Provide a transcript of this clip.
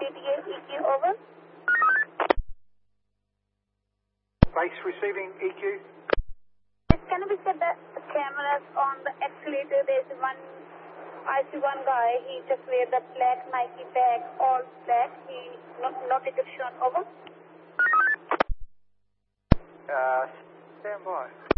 CTA EQ, over. Base receiving EQ. Can you set the cameras on the escalator? There's one, I see one guy, he just wear the black Nike bag, all black, he not detection, over. Stand by.